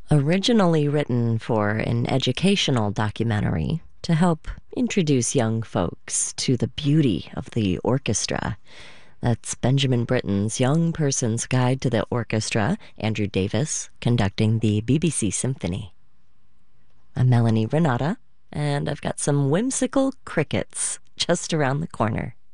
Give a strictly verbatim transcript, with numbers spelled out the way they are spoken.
Originally written for an educational documentary to help introduce young folks to the beauty of the orchestra. That's Benjamin Britten's Young Person's Guide to the Orchestra, Andrew Davis conducting the B B C Symphony. I'm Melanie Renata, and I've got some whimsical crickets just around the corner.